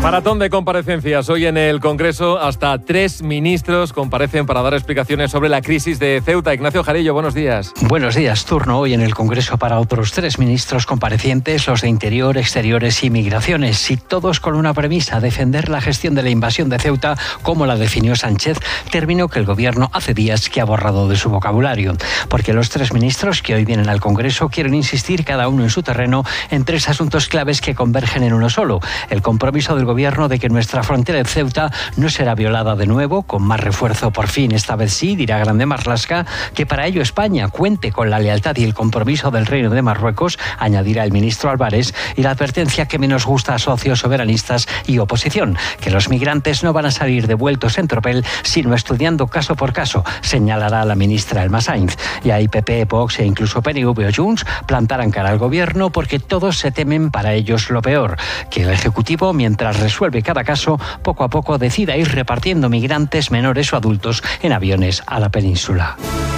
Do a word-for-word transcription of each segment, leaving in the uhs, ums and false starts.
Maratón de comparecencias. Hoy en el Congreso hasta tres ministros comparecen para dar explicaciones sobre la crisis de Ceuta. Ignacio Jarillo, buenos días. Buenos días. Turno hoy en el Congreso para otros tres ministros comparecientes, los de Interior, Exteriores y Migraciones. Y todos con una premisa: defender la gestión de la invasión de Ceuta, como la definió Sánchez, término que el Gobierno hace días que ha borrado de su vocabulario. Porque los tres ministros que hoy vienen al Congreso quieren insistir cada uno en su terreno en tres asuntos claves que convergen en uno solo: el compromiso del Gobierno de que nuestra frontera de Ceuta no será violada de nuevo, con más refuerzo por fin, esta vez sí, dirá Grande Marlaska, que para ello España cuente con la lealtad y el compromiso del Reino de Marruecos, añadirá el ministro Álvarez, y la advertencia que menos gusta a socios soberanistas y oposición: que los migrantes no van a salir devueltos en tropel, sino estudiando caso por caso, señalará la ministra Elma Sainz. Y ahí P P, Vox e incluso P N V o Junts plantarán cara al Gobierno porque todos se temen para ellos lo peor: que el Ejecutivo, mientras resuelve cada caso, poco a poco decida ir repartiendo migrantes menores o adultos en aviones a la península.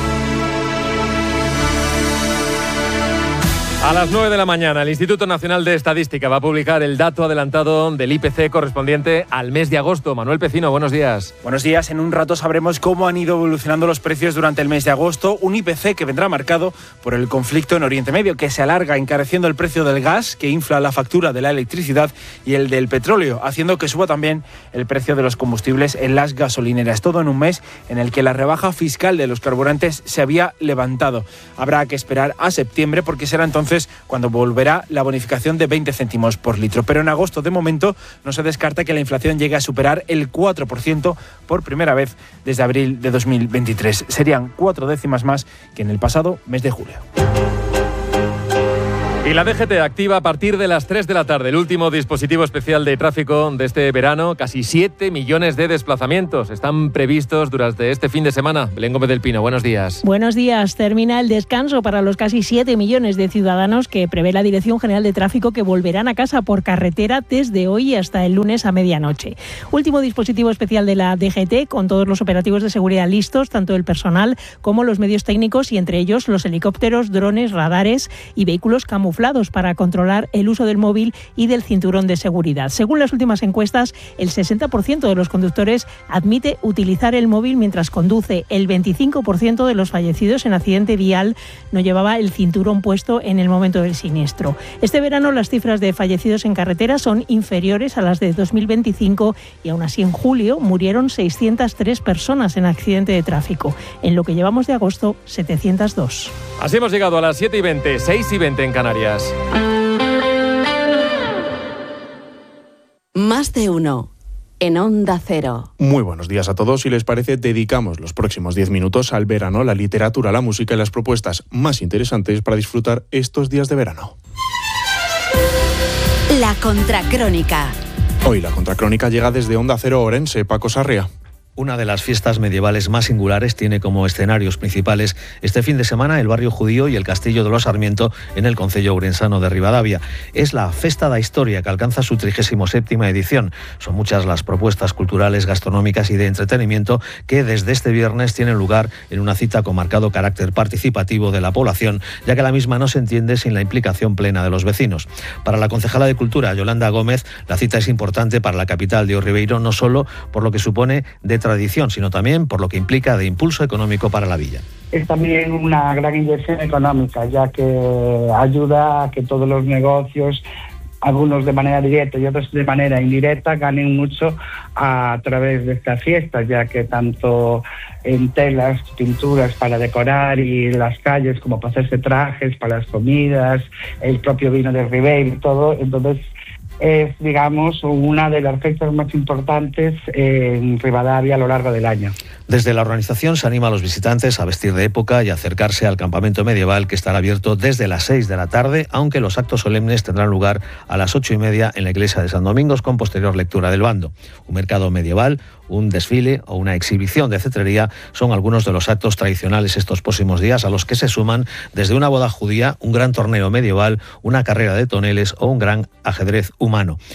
A las nueve de la mañana, el Instituto Nacional de Estadística va a publicar el dato adelantado del I P C correspondiente al mes de agosto. Manuel Pecino, buenos días. Buenos días. En un rato sabremos cómo han ido evolucionando los precios durante el mes de agosto. Un I P C que vendrá marcado por el conflicto en Oriente Medio, que se alarga encareciendo el precio del gas, que infla la factura de la electricidad, y el del petróleo, haciendo que suba también el precio de los combustibles en las gasolineras. Todo en un mes en el que la rebaja fiscal de los carburantes se había levantado. Habrá que esperar a septiembre, porque será entonces cuando volverá la bonificación de veinte céntimos por litro. Pero en agosto, de momento, no se descarta que la inflación llegue a superar el cuatro por ciento por primera vez desde abril de dos mil veintitrés. Serían cuatro décimas más que en el pasado mes de julio. Y la D G T activa a partir de las tres de la tarde el último dispositivo especial de tráfico de este verano. Casi siete millones de desplazamientos están previstos durante este fin de semana. Belén Gómez del Pino, buenos días. Buenos días. Termina el descanso para los casi siete millones de ciudadanos que prevé la Dirección General de Tráfico, que volverán a casa por carretera desde hoy hasta el lunes a medianoche. Último dispositivo especial de la D G T, con todos los operativos de seguridad listos, tanto el personal como los medios técnicos, y entre ellos los helicópteros, drones, radares y vehículos camuflados para controlar el uso del móvil y del cinturón de seguridad. Según las últimas encuestas, el sesenta por ciento de los conductores admite utilizar el móvil mientras conduce. El veinticinco por ciento de los fallecidos en accidente vial no llevaba el cinturón puesto en el momento del siniestro. Este verano las cifras de fallecidos en carretera son inferiores a las de dos mil veinticinco, y aún así en julio murieron seiscientas tres personas en accidente de tráfico. En lo que llevamos de agosto, setecientas dos. Así hemos llegado a las siete y veinte, seis y veinte en Canarias. Más de uno en Onda Cero. Muy buenos días a todos. Si les parece, dedicamos los próximos diez minutos al verano, la literatura, la música y las propuestas más interesantes para disfrutar estos días de verano. La Contracrónica. Hoy la Contracrónica llega desde Onda Cero Orense. Paco Sarria. Una de las fiestas medievales más singulares tiene como escenarios principales este fin de semana el barrio judío y el castillo de los Sarmiento en el concello ourensano de Ribadavia. Es la Festa da Historia, que alcanza su trigésima séptima edición. Son muchas las propuestas culturales, gastronómicas y de entretenimiento que desde este viernes tienen lugar en una cita con marcado carácter participativo de la población, ya que la misma no se entiende sin la implicación plena de los vecinos. Para la concejala de Cultura, Yolanda Gómez, la cita es importante para la capital de Orribeiro, no solo por lo que supone de tradición, sino también por lo que implica de impulso económico para la villa. Es también una gran inversión económica, ya que ayuda a que todos los negocios, algunos de manera directa y otros de manera indirecta, ganen mucho a través de estas fiestas, ya que tanto en telas, pinturas para decorar y las calles, como para hacerse trajes, para las comidas, el propio vino de Ribeiro y todo, entonces es, digamos, una de las fechas más importantes en Ribadavia a lo largo del año. Desde la organización se anima a los visitantes a vestir de época y acercarse al campamento medieval, que estará abierto desde las seis de la tarde, aunque los actos solemnes tendrán lugar a las ocho y media en la iglesia de San Domingos, con posterior lectura del bando. Un mercado medieval, un desfile o una exhibición de cetrería son algunos de los actos tradicionales estos próximos días, a los que se suman desde una boda judía, un gran torneo medieval, una carrera de toneles o un gran ajedrez humano.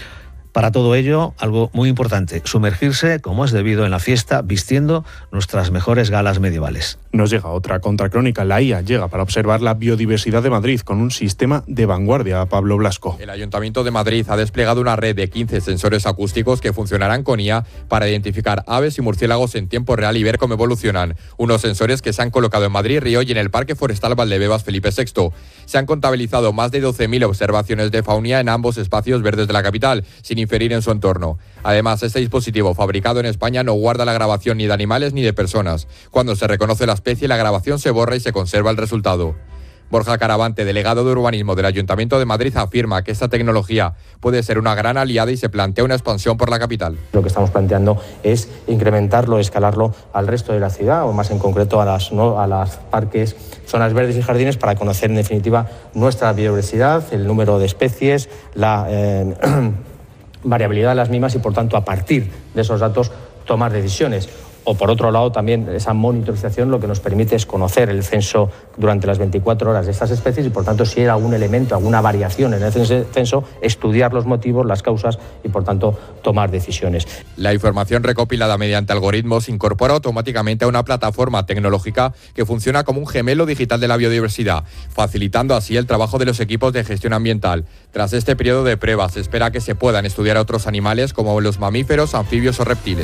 Para todo ello, algo muy importante, sumergirse como es debido en la fiesta, vistiendo nuestras mejores galas medievales. Nos llega otra contracrónica. La I A llega para observar la biodiversidad de Madrid con un sistema de vanguardia. Pablo Blasco. El Ayuntamiento de Madrid ha desplegado una red de quince sensores acústicos que funcionarán con I A para identificar aves y murciélagos en tiempo real y ver cómo evolucionan. Unos sensores que se han colocado en Madrid, Río y en el Parque Forestal Valdebebas Felipe sexto. Se han contabilizado más de doce mil observaciones de fauna en ambos espacios verdes de la capital, sin inferir en su entorno. Además, este dispositivo fabricado en España no guarda la grabación ni de animales ni de personas. Cuando se reconoce la especie, la grabación se borra y se conserva el resultado. Borja Caravante, delegado de Urbanismo del Ayuntamiento de Madrid, afirma que esta tecnología puede ser una gran aliada y se plantea una expansión por la capital. Lo que estamos planteando es incrementarlo, escalarlo al resto de la ciudad, o más en concreto a las, ¿no? a las parques, zonas verdes y jardines, para conocer en definitiva nuestra biodiversidad, el número de especies, la eh, variabilidad de las mismas y, por tanto, a partir de esos datos tomar decisiones. O, por otro lado, también esa monitorización lo que nos permite es conocer el censo durante las veinticuatro horas de estas especies y, por tanto, si hay algún elemento, alguna variación en ese censo, estudiar los motivos, las causas y, por tanto, tomar decisiones. La información recopilada mediante algoritmos se incorpora automáticamente a una plataforma tecnológica que funciona como un gemelo digital de la biodiversidad, facilitando así el trabajo de los equipos de gestión ambiental. Tras este periodo de pruebas, se espera que se puedan estudiar a otros animales como los mamíferos, anfibios o reptiles.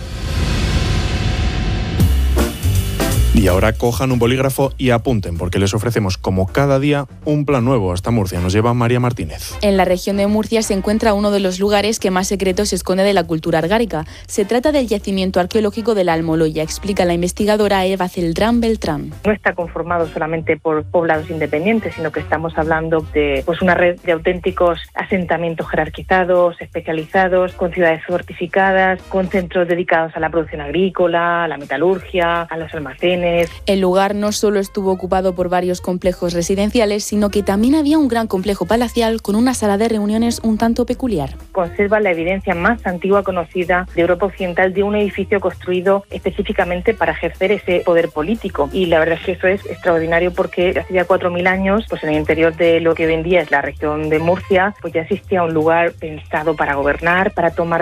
Y ahora cojan un bolígrafo y apunten, porque les ofrecemos, como cada día, un plan nuevo. Hasta Murcia nos lleva María Martínez. En la región de Murcia se encuentra uno de los lugares que más secretos se esconde de la cultura argárica. Se trata del yacimiento arqueológico de la Almoloya, explica la investigadora Eva Celdrán Beltrán. No está conformado solamente por poblados independientes, sino que estamos hablando de pues, una red de auténticos asentamientos jerarquizados, especializados, con ciudades fortificadas, con centros dedicados a la producción agrícola, a la metalurgia, a los almacenes. El lugar no solo estuvo ocupado por varios complejos residenciales, sino que también había un gran complejo palacial con una sala de reuniones un tanto peculiar. Conserva la evidencia más antigua conocida de Europa Occidental de un edificio construido específicamente para ejercer ese poder político. Y la verdad es que eso es extraordinario porque hace ya cuatro mil años, pues en el interior de lo que hoy en día es la región de Murcia, pues ya existía un lugar pensado para gobernar, para tomar